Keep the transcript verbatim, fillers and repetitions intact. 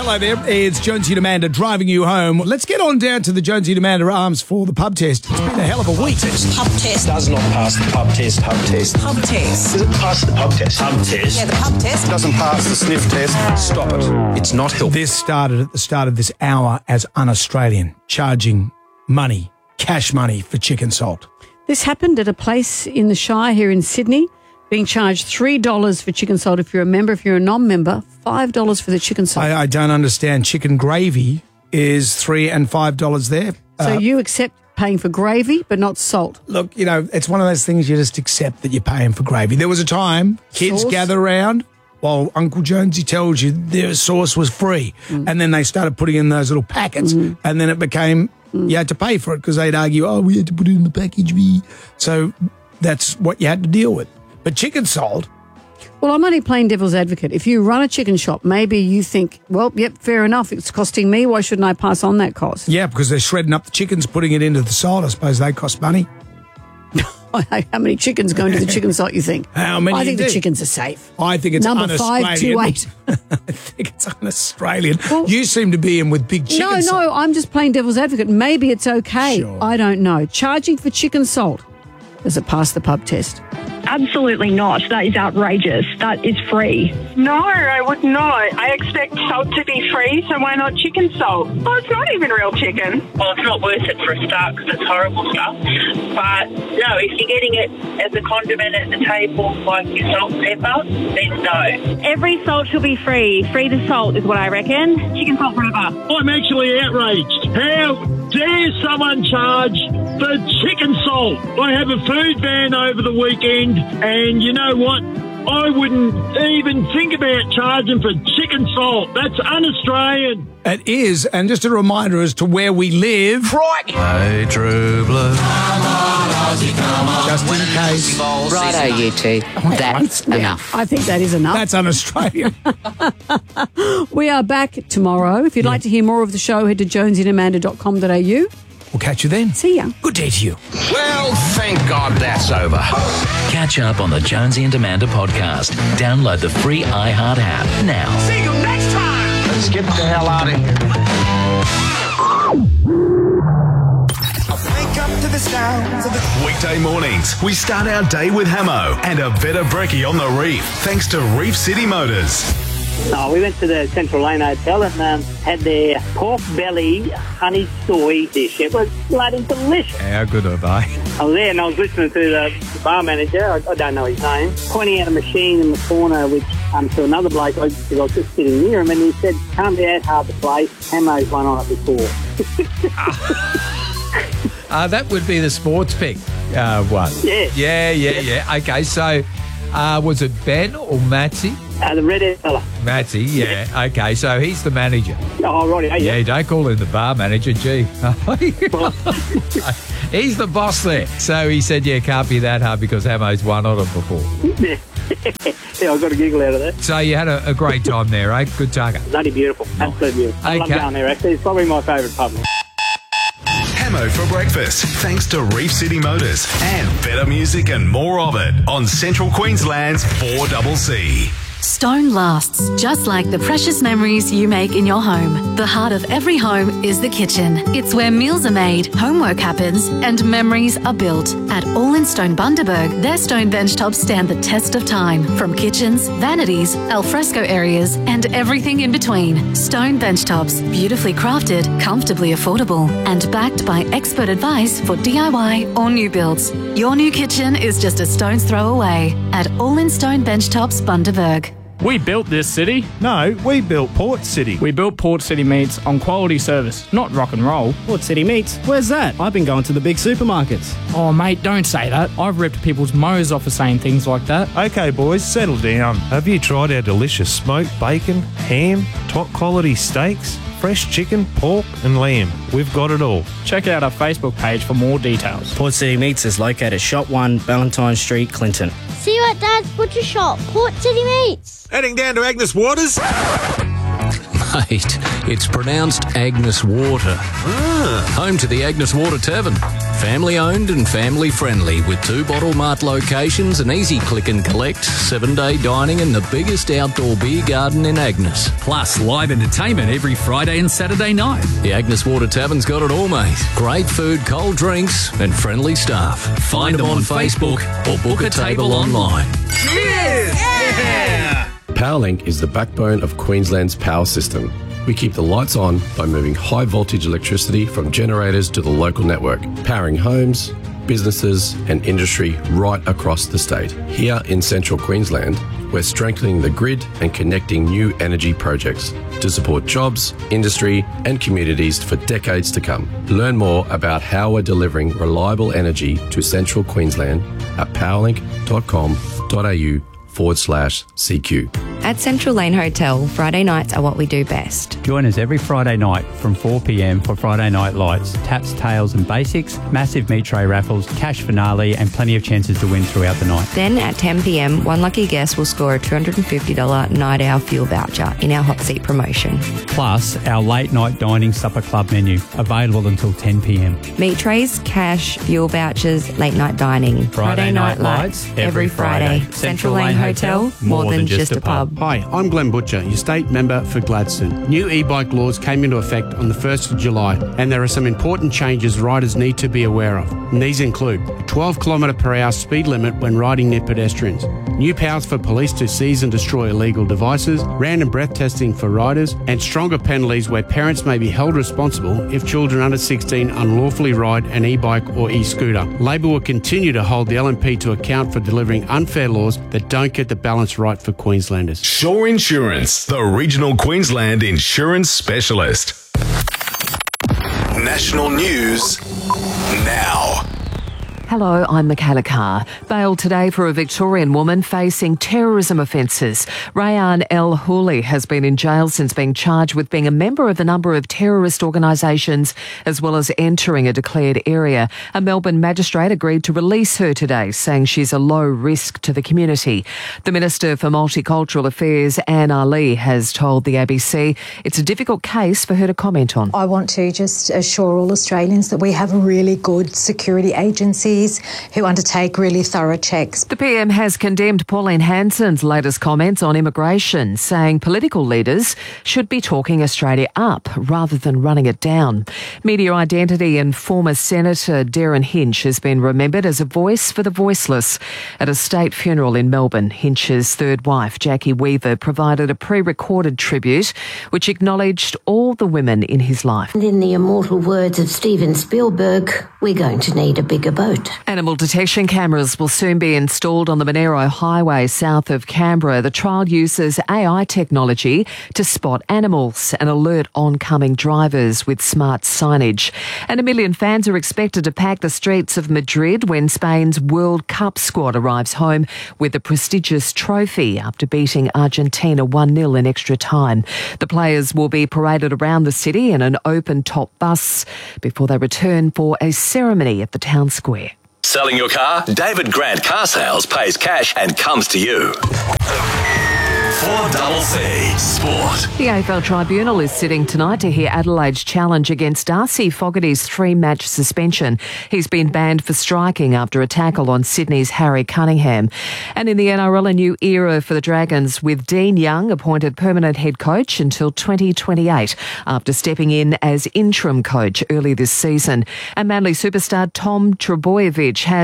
Hello there, it's Jonesy and Amanda driving you home. Let's get on down to the Jonesy and Amanda Arms for the pub test. It's been a hell of a week. Pub test. Does not pass the pub test. Pub test. Pub test. Does it pass the pub test? Pub test. Yeah, the pub test. Doesn't pass the sniff test. Stop it. It's not helpful. This started at the start of this hour as un-Australian, charging money, cash money for chicken salt. This happened at a place in the Shire here in Sydney, being charged three dollars for chicken salt if you're a member. If you're a non-member, five dollars for the chicken salt. I, I don't understand. Chicken gravy is three and five dollars there. So Uh, you accept paying for gravy but not salt? Look, you know, it's one of those things you just accept that you're paying for gravy. There was a time kids Sauce? gather around while Uncle Jonesy tells you their sauce was free. Mm. And then they started putting in those little packets Mm. and then it became Mm. you had to pay for it because they'd argue, oh, we had to put it in the package. We. So that's what you had to deal with. But chicken salt, Well, I'm only playing devil's advocate. If you run a chicken shop, maybe you think, well, yep, fair enough. It's costing me. Why shouldn't I pass on that cost? yeah, because they're shredding up the chickens, putting it into the salt. I suppose they cost money. How many chickens go into the chicken salt, you think? How many I think do? the chickens are safe. I think it's Number un-Australian. five two eight. I think it's un-Australian. Well- you seem to be in with big chicken No, salt. no, I'm just playing devil's advocate. Maybe it's okay. Sure. I don't know. Charging for chicken salt. Does it pass the pub test? Absolutely not. That is outrageous. That is free. No, I would not. I expect salt to be free, so why not chicken salt? Well, it's not even real chicken. Well, it's not worth it for a start because it's horrible stuff. But no, if you're getting it as a condiment at the table, like your salt and pepper, then no. Every salt should be free. Free to salt is what I reckon. Chicken salt forever. I'm actually outraged. How dare someone charge for chicken salt? I have a food van over the weekend, and you know what? I wouldn't even think about charging for chicken salt. That's un-Australian. It is, and just a reminder as to where we live. Right. Hey, true blue. Just in case. Righto, you two. That's enough. I think that is enough. That's un-Australian. We are back tomorrow. If you'd like to hear more of the show, head to jonesy and amanda dot com dot a u. We'll catch you then. See ya. Good day to you. Well, thank God that's over. Catch up on the Jonesy and Amanda podcast. Download the free iHeart app now. See you next time. Let's get the hell out of here. Wake up to the sounds of the Weekday mornings, we start our day with Hamo and a better brekkie on the reef, thanks to Reef City Motors. Oh, we went to the Central Lane Hotel and um, had their pork belly honey soy dish. It was bloody delicious. How good are they? I was there and I was listening to the, the bar manager, I, I don't know his name, pointing out a machine in the corner which um, to another bloke, I, I was just sitting near him, and he said, can't be that hard to place. Hamo's won on it before. Uh, that would be the sports pick uh, one. Yeah. Yeah, yeah, yeah. Okay, so uh, was it Ben or Matty? Uh, the red fella. Matty, yeah. Okay, so he's the manager. Oh, righty, Yeah, yeah. don't call him the bar manager, gee. He's the boss there. So he said, yeah, can't be that hard because Hamo's won on it before. Yeah, yeah, I got a giggle out of that. So you had a, a great time there, eh? Good tucker. Bloody beautiful. Absolutely beautiful. I love Okay. going there, actually. It's probably my favourite pub. Hamo for breakfast, thanks to Reef City Motors and better music and more of it on Central Queensland's four C C. Stone lasts, just like the precious memories you make in your home. The heart of every home is the kitchen. It's where meals are made, homework happens, and memories are built. At All in Stone Bundaberg, their stone benchtops stand the test of time. From kitchens, vanities, alfresco areas, and everything in between. Stone benchtops, beautifully crafted, comfortably affordable, and backed by expert advice for D I Y or new builds. Your new kitchen is just a stone's throw away at All in Stone Benchtops Bundaberg. We built this city. No, we built Port City. We built Port City Meats on quality service, not rock and roll. Port City Meats? Where's that? I've been going to the big supermarkets. Oh, mate, don't say that. I've ripped people's mows off for saying things like that. Okay, boys, settle down. Have you tried our delicious smoked bacon, ham, top quality steaks, fresh chicken, pork and lamb? We've got it all. Check out our Facebook page for more details. Port City Meats is located at Shop one, Valentine Street, Clinton. See you at Dad's Butcher Shop, Port City Meats. Heading down to Agnes Waters? Mate, it's pronounced Agnes Water. Ah. Home to the Agnes Water Tavern. Family owned and family friendly with two Bottle Mart locations, an easy click and collect, seven day dining and the biggest outdoor beer garden in Agnes. Plus live entertainment every Friday and Saturday night. The Agnes Water Tavern's got it all, mate. Great food, cold drinks and friendly staff. Find, Find them, them on Facebook, Facebook or book a table online. Cheers! Yeah! Powerlink is the backbone of Queensland's power system. We keep the lights on by moving high voltage electricity from generators to the local network, powering homes, businesses and industry right across the state. Here in central Queensland, we're strengthening the grid and connecting new energy projects to support jobs, industry and communities for decades to come. Learn more about how we're delivering reliable energy to central Queensland at powerlink.com.au forward slash CQ. At Central Lane Hotel, Friday nights are what we do best. Join us every Friday night from four p m for Friday Night Lights, taps, tails and basics, massive meat tray raffles, cash finale and plenty of chances to win throughout the night. Then at ten p m, one lucky guest will score a two hundred fifty dollars night hour fuel voucher in our hot seat promotion. Plus, our late night dining supper club menu, available until ten p m. Meat trays, cash, fuel vouchers, late night dining. Friday, Friday Night, night Lights, every Friday. Friday. Central Lane Hotel, more, more than, than just a pub. Hi, I'm Glenn Butcher, your state member for Gladstone. New e-bike laws came into effect on the first of July, and there are some important changes riders need to be aware of. And these include a twelve kilometre per hour speed limit when riding near pedestrians, new powers for police to seize and destroy illegal devices, random breath testing for riders, and stronger penalties where parents may be held responsible if children under sixteen unlawfully ride an e-bike or e-scooter. Labor will continue to hold the L N P to account for delivering unfair laws that don't get the balance right for Queenslanders. Shore Insurance, the regional Queensland insurance specialist. National news now. Hello, I'm Michaela Carr. Bail today for a Victorian woman facing terrorism offences. Rayan El Houli has been in jail since being charged with being a member of a number of terrorist organisations as well as entering a declared area. A Melbourne magistrate agreed to release her today, saying she's a low risk to the community. The Minister for Multicultural Affairs, Anne Ali, has told the A B C it's a difficult case for her to comment on. I want to just assure all Australians that we have really good security agencies who undertake really thorough checks. The P M has condemned Pauline Hanson's latest comments on immigration, saying political leaders should be talking Australia up rather than running it down. Media identity and former Senator Darren Hinch has been remembered as a voice for the voiceless. At a state funeral in Melbourne, Hinch's third wife, Jackie Weaver, provided a pre-recorded tribute which acknowledged all the women in his life. And in the immortal words of Steven Spielberg, we're going to need a bigger boat. Animal detection cameras will soon be installed on the Monero Highway south of Canberra. The trial uses A I technology to spot animals and alert oncoming drivers with smart signage. And a million fans are expected to pack the streets of Madrid when Spain's World Cup squad arrives home with a prestigious trophy after beating Argentina one nil in extra time. The players will be paraded around the city in an open-top bus before they return for a ceremony at the town square. Selling your car? David Grant Car Sales pays cash and comes to you. four C C Sport. The A F L Tribunal is sitting tonight to hear Adelaide's challenge against Darcy Fogarty's three-match suspension. He's been banned for striking after a tackle on Sydney's Harry Cunningham. And in the N R L, a new era for the Dragons, with Dean Young appointed permanent head coach until twenty twenty-eight after stepping in as interim coach early this season. And Manly superstar Tom Trbojevic has